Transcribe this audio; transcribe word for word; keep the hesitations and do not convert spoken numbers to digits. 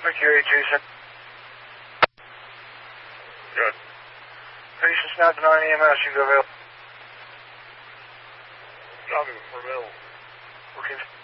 Traffic, Q A Jason. Good. Patient's not denying E M S, you go available. Driving for Bill. Okay.